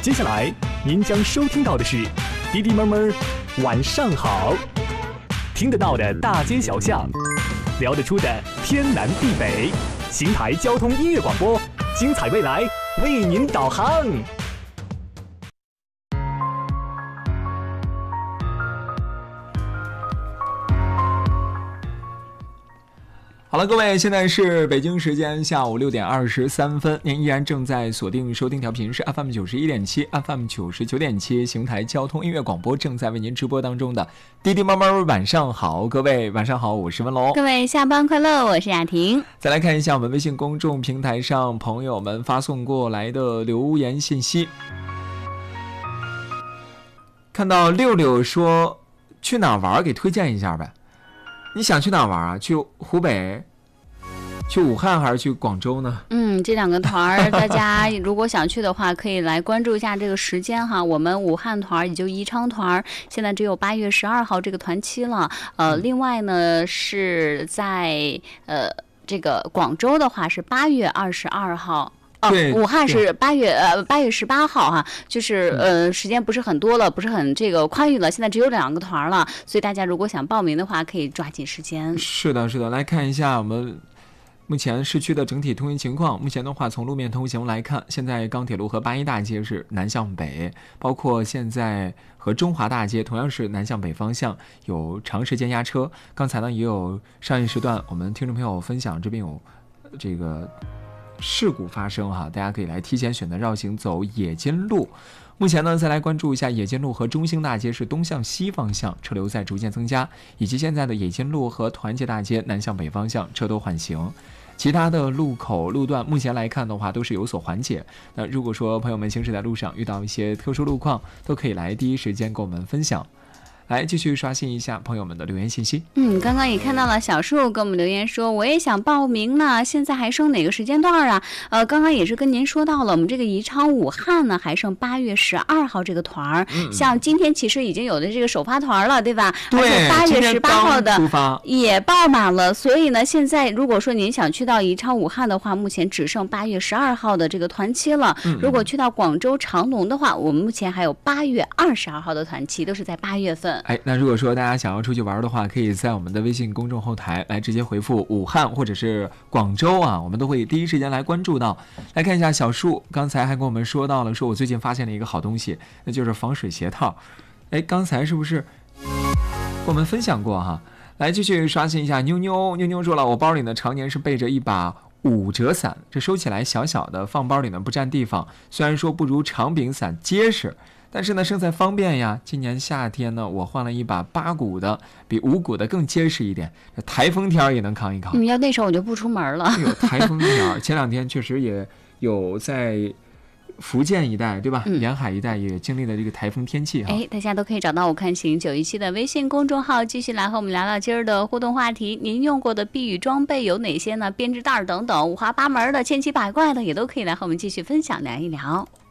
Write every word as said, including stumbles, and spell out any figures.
接下来您将收听到的是滴滴妹妹晚上好，听得到的大街小巷，聊得出的天南地北，邢台交通音乐广播，精彩未来为您导航。 好了，各位，现在是北京时间下午六点二十三分，您依然正在锁定收听调频是 F M 九十一点七 F M 九十九点七，邢台交通音乐广播正在为您直播当中的滴滴猫猫晚上好，各位晚上好，我是文龙， 各位下班快乐，我是雅婷。 再来看一下我们微信公众平台上朋友们发送过来的留言信息，看到六六说去哪儿玩，给推荐一下呗。你想去哪儿玩啊？去湖北、去武汉还是去广州呢？ 嗯，这两个团儿，大家如果想去的话，可以来关注一下这个时间哈。我们武汉团也就宜昌团，现在只有八月十二号这个团期了。呃，另外呢是在呃这个广州的话是八月二十二号。哦，武汉是八月呃八月十八号哈，就是呃时间不是很多了，不是很这个宽裕了，现在只有两个团了，所以大家如果想报名的话，可以抓紧时间。 是的，是的，来看一下我们目前市区的整体通行情况。目前的话，从路面通行来看，现在钢铁路和八一大街是南向北，包括现在和中华大街同样是南向北方向，有长时间压车。刚才呢也有上一时段我们听众朋友分享，这边有这个事故发生哈，大家可以来提前选择绕行走冶金路。目前呢，再来关注一下冶金路和中兴大街是东向西方向，车流在逐渐增加，以及现在的冶金路和团结大街南向北方向车都缓行。其他的路口路段目前来看的话都是有所缓解。那如果说朋友们行驶在路上遇到一些特殊路况，都可以来第一时间跟我们分享。来继续刷新一下朋友们的留言信息。 嗯，刚刚也看到了小树给我们留言说，我也想报名呢，现在还剩哪个时间段啊？呃，刚刚也是跟您说到了，我们这个宜昌武汉呢还剩八月十二号这个团儿、嗯，像今天其实已经有的这个首发团了，对吧？ 对， 而且八月十八号的也爆满了，所以呢，现在如果说您想去到宜昌武汉的话，目前只剩八月十二号的这个团期了。嗯、如果去到广州长隆的话，我们目前还有八月二十二号的团期，都是在八月份。 哎，那如果说大家想要出去玩的话，可以在我们的微信公众后台来直接回复武汉或者是广州啊，我们都会第一时间来关注到。来看一下小树刚才还跟我们说到了，说我最近发现了一个好东西，那就是防水鞋套。哎，刚才是不是跟我们分享过哈？来继续刷新一下，妞妞妞妞说了，我包里呢常年是备着一把五折伞，这收起来小小的，放包里呢不占地方，虽然说不如长柄伞结实，但是呢胜在方便呀。今年夏天呢我换了一把八股的，比五股的更结实一点，这台风天也能扛一扛。 你要那时候我就不出门了。 有台风天前两天确实也有在福建一带对吧、嗯、沿海一带也经历了这个台风天气哈。 哎，大家都可以找到我看行九一七的微信公众号，继续来和我们聊聊今儿的互动话题。您用过的避雨装备有哪些呢？编织袋等等，五花八门的，千奇百怪的，也都可以来和我们继续分享聊一聊。